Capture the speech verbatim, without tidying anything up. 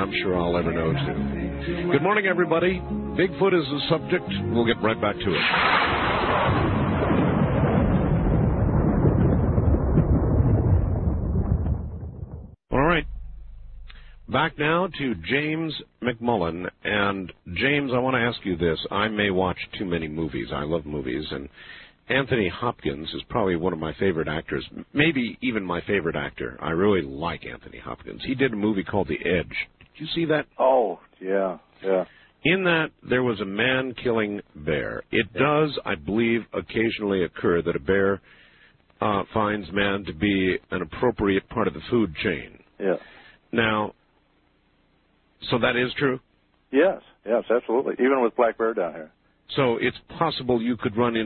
I'm sure I'll ever know, too. Good morning, everybody. Bigfoot is the subject. We'll get right back to it. All right. Back now to James McMullen. And, James, I want to ask you this. I may watch too many movies. I love movies. And Anthony Hopkins is probably one of my favorite actors, maybe even my favorite actor. I really like Anthony Hopkins. He did a movie called The Edge. Did you see that? Oh, yeah, yeah. In that, there was a man-killing bear. It yeah. does, I believe, occasionally occur that a bear uh, finds man to be an appropriate part of the food chain. Yeah. Now, so that is true? Yes, yes, absolutely. Even with black bear down here. So it's possible you could run into